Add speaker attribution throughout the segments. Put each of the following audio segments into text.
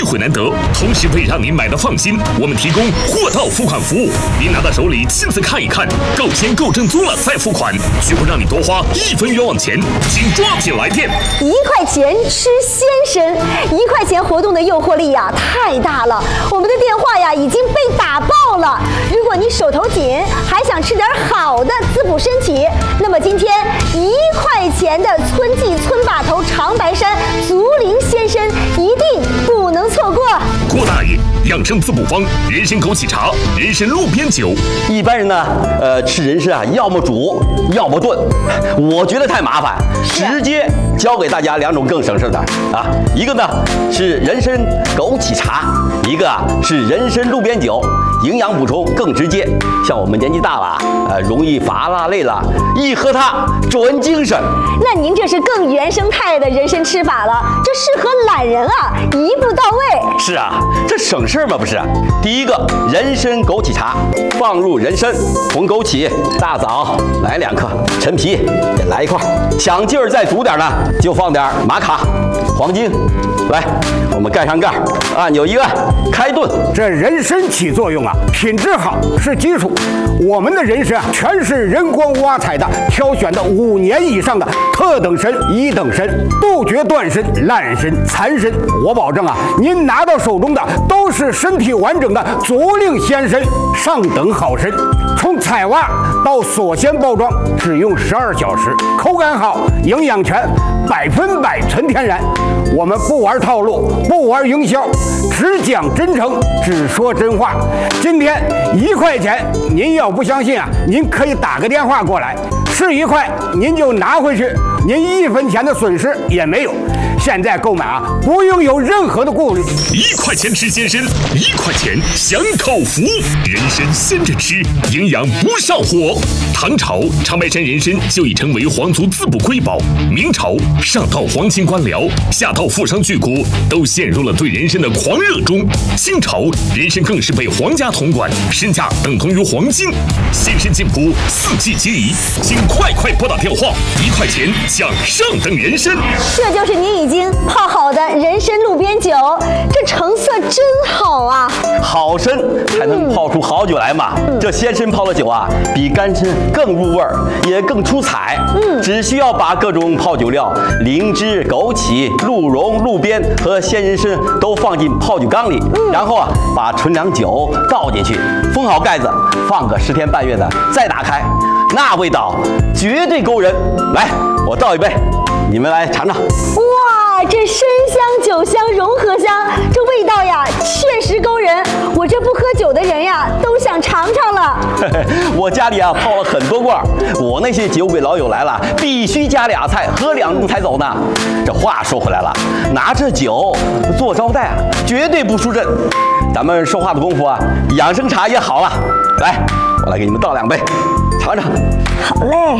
Speaker 1: 会难得，同时为让您买的放心，我们提供货到付款服务，您拿到手里亲自看一看，够钱够正租了再付款，绝不让你多花1分冤枉钱，请抓紧来电。
Speaker 2: 1块钱吃鲜参，1块钱活动的诱惑力呀太大了，我们的电话呀已经被打爆了。如果你手头紧，还想吃点好的滋补身体，那么今天1块钱的村记村把头长白山竹林鲜参一定不能错过。
Speaker 1: 郭大爷养生滋补方：人参枸杞茶、人参鹿鞭酒。
Speaker 3: 一般人呢，吃人参啊，要么煮，要么炖。我觉得太麻烦，直接教给大家2种更省事的啊。一个呢是人参枸杞茶，一个是人参鹿鞭酒，营养补充更直接。像我们年纪大了，容易乏了累了，一喝它准精神。
Speaker 2: 那您这是更原生态的人参吃法了，这适合懒人啊，一步到位。
Speaker 3: 是啊，这省事吗？不是。第一个人参枸杞茶，放入人参、红枸杞、大枣来2克，陈皮也来1块，想劲儿再足点呢，就放点玛卡、黄精。来，我们盖上盖，按钮一按，开炖。
Speaker 4: 这人参起作用啊，品质好是基础。我们的人参啊，全是人工挖采的，挑选的5年以上的特等参、1等参，杜绝断参、烂参、残参。我保证啊，您拿到手中的都是身体完整的竹林鲜参，上等好参。从采挖到锁鲜包装，只用12小时，口感好，营养全，100%纯天然。我们不玩套路，不玩营销，只讲真诚，只说真话。今天1块钱，您要不相信啊，您可以打个电话过来，是1块您就拿回去，您1分钱的损失也没有。现在购买啊，不用有任何的顾虑。
Speaker 1: 1块钱吃鲜参，1块钱享口福。人参鲜着吃，营养不上火。唐朝长白山人参就已成为皇族滋补瑰宝。明朝上到皇亲官僚，下到富商巨贾，都陷入了对人参的狂热中。清朝人参更是被皇家统管，身价等同于黄金。鲜参进补，4季皆宜，请快拨打电话，1块钱享上等人参。
Speaker 2: 这就是您已经泡好的人参鹿鞭酒，这成色真好啊！
Speaker 3: 好参才能泡出好酒来嘛。这鲜参泡的酒啊，比干参更入味儿，也更出彩。只需要把各种泡酒料灵芝、枸杞、鹿茸、鹿鞭和鲜人参都放进泡酒缸里，然后啊，把纯粮酒倒进去，封好盖子，放个10天半月的，再打开，那味道绝对勾人。来，我倒一杯，你们来尝尝。
Speaker 2: 哇，这参香、酒香融合香，这味道呀，确实勾人。我这不喝酒的人呀，都想尝尝了。
Speaker 3: 我家里啊泡了很多罐，我那些酒鬼老友来了，必须加俩菜，喝2盅才走呢。这话说回来了，拿着酒做招待啊，绝对不输阵。咱们说话的功夫啊，养生茶也好了。来，我来给你们倒2杯，尝尝。
Speaker 2: 好嘞。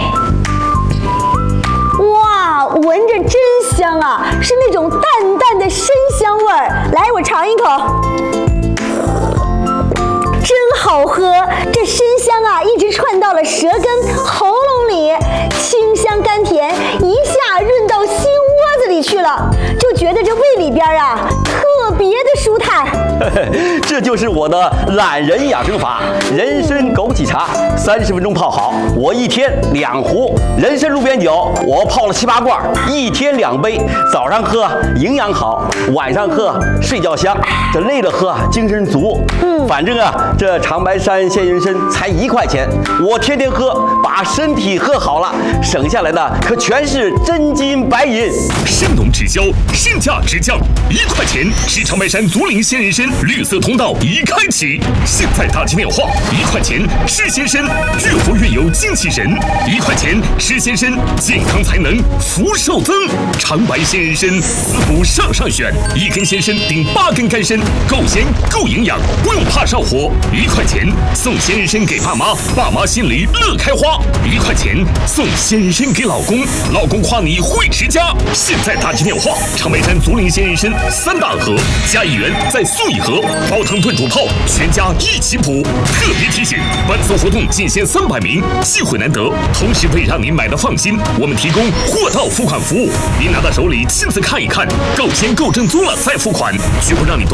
Speaker 2: 哇，闻着真香啊，是那种淡淡的参香味儿。来，我尝一口。真好喝，这参香啊，一直串到了舌根、喉咙里，清香甘甜，一下润到心窝子里去了，就觉得这胃里边啊，特别的舒坦。
Speaker 3: 这就是我的懒人养生法，人参枸杞茶，30分钟泡好。我1天2壶人参鹿鞭酒，我泡了7、8罐，1天2杯，早上喝营养好，晚上喝睡觉香，这累了喝精神足。反正啊，这长白山鲜人参才1块钱，我天天喝，把身体喝好了，省下来的可全是真金白银。
Speaker 1: 生农滞销，身价直降，1块钱吃长白山竹林鲜人参，绿色通道已开启。现在打起电话，1块钱吃鲜参，越活越有精气神。1块钱吃鲜参，健康才能福寿增。长白鲜人参滋补上选，1根鲜参顶8根干参，够咸够营养，不用怕上火。1块钱送鲜人参给爸妈，爸妈心里乐开花。1块钱送鲜人参给老公，老公夸你会持家。现在打起电话，长白山竹林鲜人参3大盒，加1元再送1盒，煲汤炖煮泡，全家一起补。特别提醒，本次活动仅限300名，机会难得，同时为让您买的放心，我们提供货到付款服务，您拿到手里亲自看一看，够钱够正租了再付款，绝不让你